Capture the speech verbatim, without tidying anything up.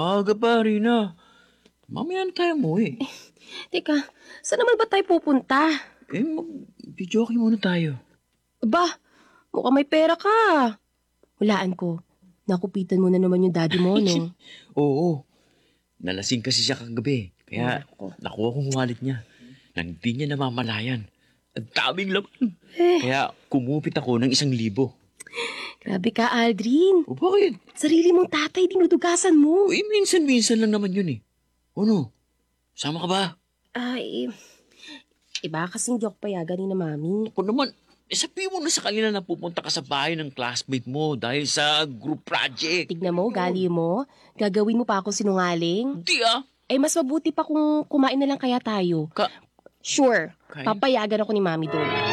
Aga pa, Rina. Mamaya na tayo mo eh. Teka, saan naman ba tayo pupunta? Eh, mag-video okay muna tayo. Ba, mukhang may pera ka. Hulaan ko. Nakupitan mo na naman yung daddy mo, no? Oo. Nalasing kasi siya kagabi. Kaya Nako. nakuha kong wallet niya. Nang di niya namamalayan. Ang daming laman. Eh. Kaya kumupit ako ng isang libo. Grabe ka, Aldrin. O bakit? Sarili mong tatay, dinudugasan mo. Uy, minsan-minsan lang naman yun eh. Ano? Sama ka ba? Ay, iba kasing di ako payagan ni na mami. Ako naman, eh, sabihin mo na sa kanila na pupunta ka sa bahay ng classmate mo dahil sa group project. Tignan mo, gali mo. Gagawin mo pa ako sinungaling. Hindi ah. Ay, mas mabuti pa kung kumain na lang kaya tayo. Ka... Sure, Kain? papayagan ako ni mami doon.